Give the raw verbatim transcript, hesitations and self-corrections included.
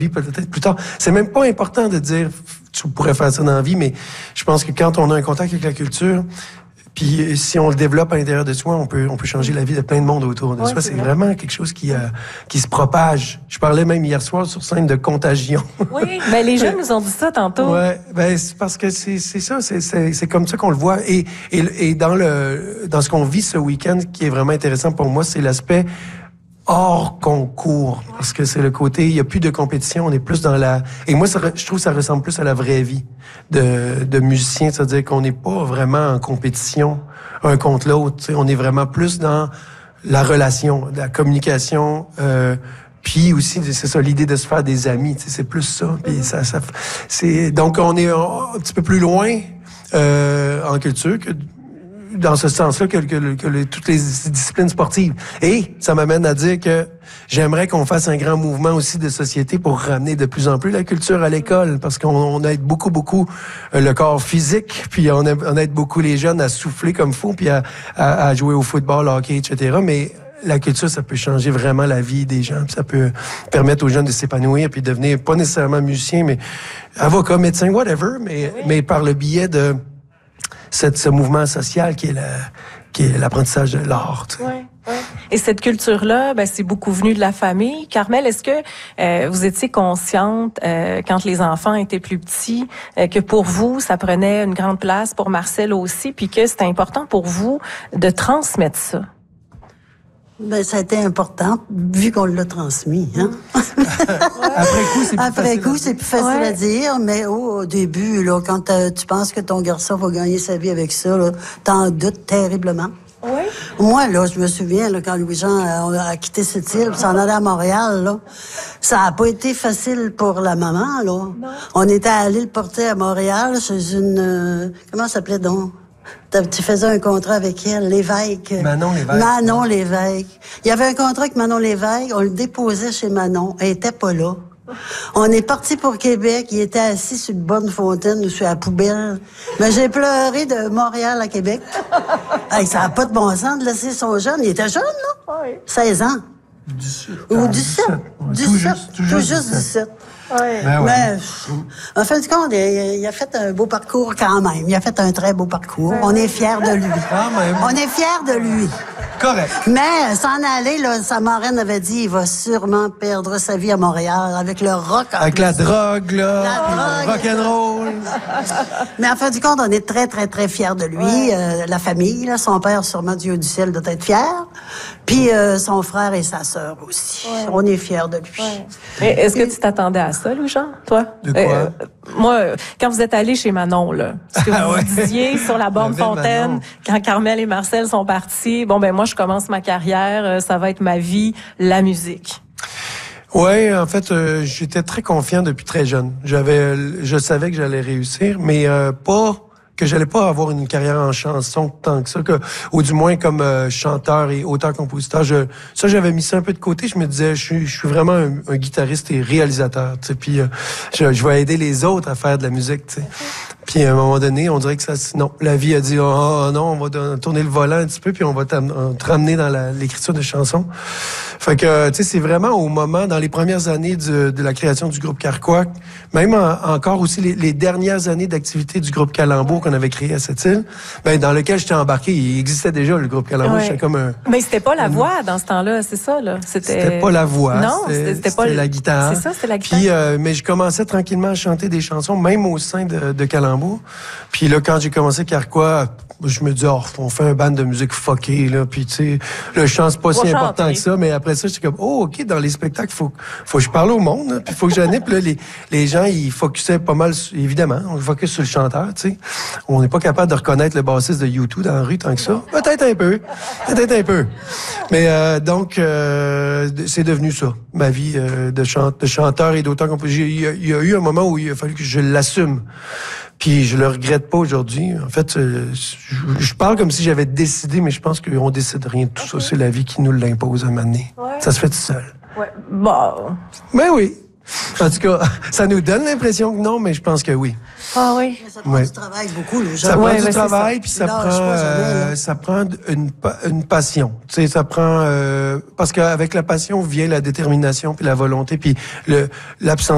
peut-être plus tard. C'est même pas important de dire tu pourrais faire ça dans la vie, mais je pense que quand on a un contact avec la culture, puis si on le développe à l'intérieur de soi, on peut on peut changer la vie de plein de monde autour de ouais, soi. C'est, c'est vraiment quelque chose qui euh, qui se propage. Je parlais même hier soir sur scène de contagion. Oui, ben les jeunes nous ont dit ça tantôt. Ouais, ben c'est parce que c'est c'est ça, c'est c'est c'est comme ça qu'on le voit. Et et et dans le dans ce qu'on vit ce week-end, qui est vraiment intéressant pour moi, c'est l'aspect hors concours, parce que c'est le côté, il y a plus de compétition, on est plus dans la... Et moi, ça, je trouve que ça ressemble plus à la vraie vie de, de musicien, c'est-à-dire qu'on n'est pas vraiment en compétition un contre l'autre, tu sais, on est vraiment plus dans la relation, la communication, euh, puis aussi, c'est ça, l'idée de se faire des amis, tu sais, c'est plus ça. Puis ça, ça, c'est donc on est un, un petit peu plus loin euh, en culture que dans ce sens-là que, que, que les, toutes les disciplines sportives. Et ça m'amène à dire que j'aimerais qu'on fasse un grand mouvement aussi de société pour ramener de plus en plus la culture à l'école, parce qu'on on aide beaucoup, beaucoup le corps physique, puis on aide, on aide beaucoup les jeunes à souffler comme fou, puis à, à, à jouer au football, au hockey, et cetera. Mais la culture, ça peut changer vraiment la vie des gens, puis ça peut permettre aux jeunes de s'épanouir, puis de devenir pas nécessairement musicien, mais avocat, médecin, whatever, mais, oui. mais par le biais de Cette, ce mouvement social qui est, la, qui est l'apprentissage de l'art. Tu sais. Oui, oui. Et cette culture-là, ben, c'est beaucoup venu de la famille. Carmel, est-ce que euh, vous étiez consciente, euh, quand les enfants étaient plus petits, euh, que pour vous, ça prenait une grande place, pour Marcel aussi, puis que c'était important pour vous de transmettre ça? Ben, ça a été important, vu qu'on l'a transmis, hein. Après coup, c'est plus Après facile, coup, c'est plus facile ouais. à dire, mais oh, au début, là, quand tu penses que ton garçon va gagner sa vie avec ça, là, t'en doutes terriblement. Oui. Moi, là, je me souviens, là, quand Louis-Jean a, a quitté cette île, s'en allait à Montréal, là, ça a pas été facile pour la maman, là. Non. On était allé le porter à Montréal chez une... Euh, comment ça s'appelait donc? Tu faisais un contrat avec elle, Lévesque. Manon Lévesque. Manon Lévesque. Il y avait un contrat avec Manon Lévesque, on le déposait chez Manon, elle était pas là. On est parti pour Québec, il était assis sur une bonne fontaine ou sur la poubelle. Mais j'ai pleuré de Montréal à Québec. Hey, ça n'a pas de bon sens de laisser son jeune. Il était jeune, là? Oui. seize ans. dix-sept. Ou dix-sept. dix-sept. Tout juste, tout juste dix-sept. dix-sept. Ouais. Ben ouais. Mais, en fin de compte, il, il a fait un beau parcours quand même. Il a fait un très beau parcours. On est fiers de lui. Quand même. On est fiers de lui. Correct. Mais, s'en aller, là, sa marraine avait dit, il va sûrement perdre sa vie à Montréal avec le rock. Avec la drogue, là. La drogue. Rock'n'roll. Mais en fin de compte, on est très, très, très fiers de lui. Ouais. Euh, la famille, là, son père, sûrement Dieu du ciel, doit être fier. Puis euh, son frère et sa sœur aussi. Ouais. On est fiers de lui. Ouais. Mais est-ce que tu t'attendais à ça, Louis-Jean, toi? De quoi? Euh, moi, quand vous êtes allé chez Manon, là, ce que vous, ah ouais. vous disiez sur la borne fontaine, quand Carmel et Marcel sont partis, bon, ben moi, je commence ma carrière, ça va être ma vie, la musique. Ouais, en fait, euh, j'étais très confiant depuis très jeune. J'avais, je savais que j'allais réussir, mais euh, pas que j'allais pas avoir une carrière en chanson tant que ça, que, ou du moins comme euh, chanteur et auteur-compositeur. Je, ça, j'avais mis ça un peu de côté. Je me disais, je suis, je suis vraiment un, un guitariste et réalisateur. Tu sais, puis euh, je, je vais aider les autres à faire de la musique. Tu sais. Puis à un moment donné, on dirait que ça, non, la vie a dit, oh, oh non, on va tourner le volant un petit peu, puis on va te ramener dans la, l'écriture de chansons. Fait que, tu sais, c'est vraiment au moment, dans les premières années du, de la création du groupe Carquois, même en, encore aussi les, les dernières années d'activité du groupe Calembour qu'on avait créé à cette île, ben dans lequel j'étais embarqué, il existait déjà le groupe Calembour, ouais. j'étais comme un... Mais c'était pas la voix dans ce temps-là, c'est ça, là? C'était, c'était pas la voix, non, c'était, c'était, pas c'était la guitare. C'est ça, c'était la guitare. Puis, euh, mais je commençais tranquillement à chanter des chansons, même au sein de, de Calembour. Puis là, quand j'ai commencé Carquois, je me dis, oh, on fait un band de musique fucké, là. Puis, tu sais, le chant, c'est pas si chanter. important que ça. Mais après ça, j'étais comme, oh, OK, dans les spectacles, faut, faut que je parle au monde, là, puis faut que j'anime. Puis là, les, les gens, ils focusaient pas mal, évidemment, on focus sur le chanteur, tu sais. On n'est pas capable de reconnaître le bassiste de U deux dans la rue tant que ça. Peut-être un peu. Peut-être un peu. Mais, euh, donc, euh, c'est devenu ça, ma vie euh, de, chante, de chanteur et d'auteur. Il y, a, il y a eu un moment où il a fallu que je l'assume. Puis je le regrette pas aujourd'hui. En fait, euh, je, je parle comme si j'avais décidé, mais je pense qu'on décide rien de tout okay. ça. C'est la vie qui nous l'impose à un moment donné. Ouais. Ça se fait tout seul. Ouais. Bon. Mais oui. En tout cas, ça nous donne l'impression que non, mais je pense que oui. Ah oui. Mais ça prend ouais. du travail beaucoup, le Ça prend ouais, du ben travail, puis ça prend, euh, ça prend une, une passion. Tu sais, ça prend euh, parce qu'avec la passion vient la détermination puis la volonté puis le l'absence